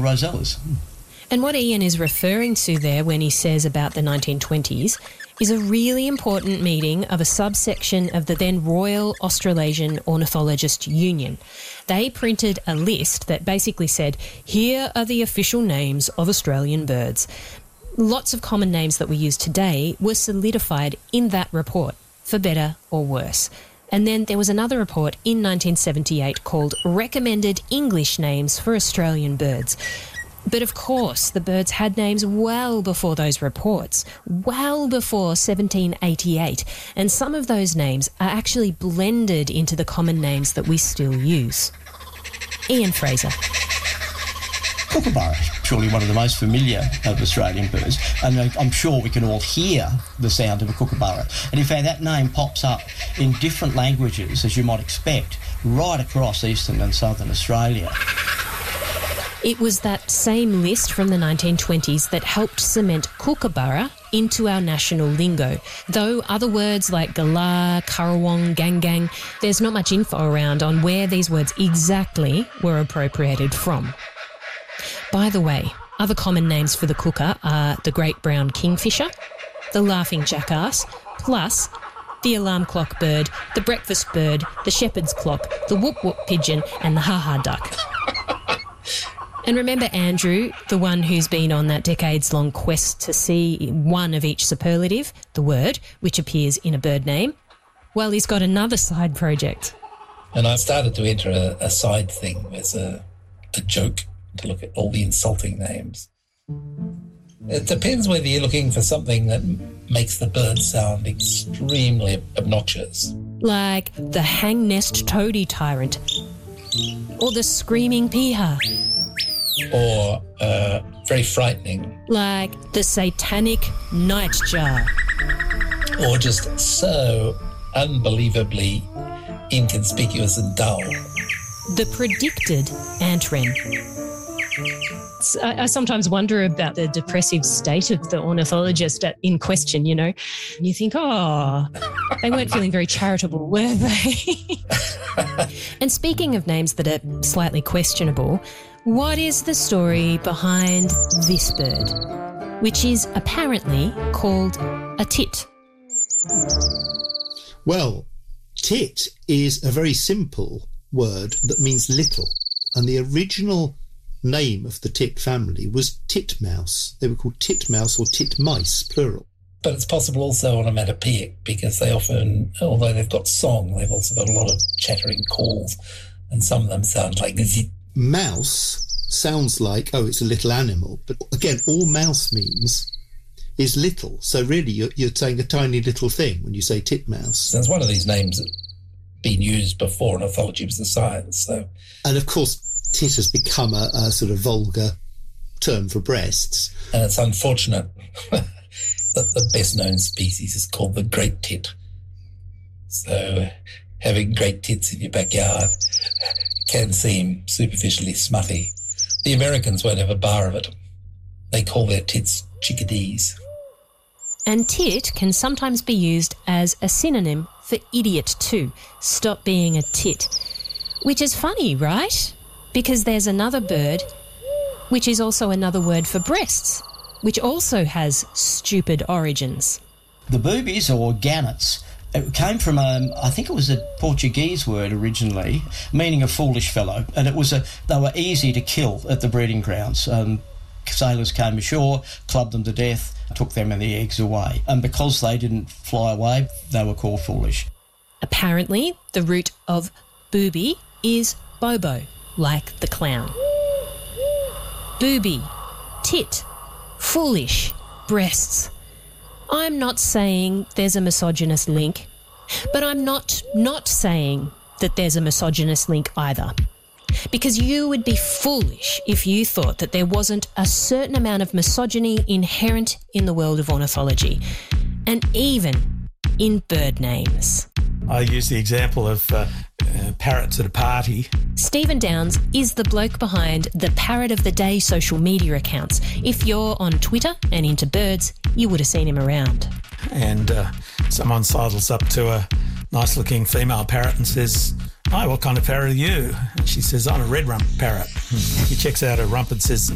rosellas. And what Ian is referring to there when he says about the 1920s is a really important meeting of a subsection of the then Royal Australasian Ornithologist Union. They printed a list that basically said, here are the official names of Australian birds. Lots of common names that we use today were solidified in that report, for better or worse. And then there was another report in 1978 called Recommended English Names for Australian Birds. But of course, the birds had names well before those reports, well before 1788, and some of those names are actually blended into the common names that we still use. Ian Fraser. Kookaburra, surely one of the most familiar of Australian birds, and I'm sure we can all hear the sound of a kookaburra. And in fact, that name pops up in different languages, as you might expect, right across eastern and southern Australia. It was that same list from the 1920s that helped cement kookaburra into our national lingo. Though other words like galah, currawong, gang, there's not much info around on where these words exactly were appropriated from. By the way, other common names for the kooka are the great brown kingfisher, the laughing jackass, plus the alarm clock bird, the breakfast bird, the shepherd's clock, the whoop-whoop pigeon and the ha-ha duck. And remember Andrew, the one who's been on that decades-long quest to see one of each superlative, the word, which appears in a bird name? Well, he's got another side project. And I've started to enter a side thing as a joke to look at all the insulting names. It depends whether you're looking for something that makes the bird sound extremely obnoxious. Like the hang-nest toady tyrant, or the screaming piha. Or very frightening. Like the satanic nightjar. Or just so unbelievably inconspicuous and dull. The predicted antwren. I sometimes wonder about the depressive state of the ornithologist in question, you know. And you think, they weren't feeling very charitable, were they? And speaking of names that are slightly questionable, what is the story behind this bird, which is apparently called a tit? Well, tit is a very simple word that means little, and the original name of the tit family was titmouse. They were called titmouse or titmice, plural. But it's possible also onomatopoeic, because they often, although they've got song, they've also got a lot of chattering calls, and some of them sound like zit. Mouse sounds like, it's a little animal, but again, all mouse means is little. So really, you're saying a tiny little thing when you say titmouse. So it's one of these names that's been used before, and ornithology was a science. So, and of course, tit has become a sort of vulgar term for breasts. And it's unfortunate that the best-known species is called the great tit. So having great tits in your backyard can seem superficially smutty. The Americans won't have a bar of it. They call their tits chickadees. And tit can sometimes be used as a synonym for idiot too. Stop being a tit. Which is funny, right? Because there's another bird, which is also another word for breasts, which also has stupid origins. The boobies, or gannets, it came from, I think it was a Portuguese word originally, meaning a foolish fellow. And they were easy to kill at the breeding grounds. Sailors came ashore, clubbed them to death, took them and the eggs away. And because they didn't fly away, they were called foolish. Apparently, the root of booby is bobo, like the clown. Booby, tit, foolish, breasts. I'm not saying there's a misogynist link, but I'm not saying that there's a misogynist link either. Because you would be foolish if you thought that there wasn't a certain amount of misogyny inherent in the world of ornithology, and even in bird names. I use the example of parrots at a party. Stephen Downs is the bloke behind the Parrot of the Day social media accounts. If you're on Twitter and into birds, you would have seen him around. And someone sidles up to a nice-looking female parrot and says, "Hi, what kind of parrot are you?" And she says, "I'm a red rump parrot." He checks out her rump and says,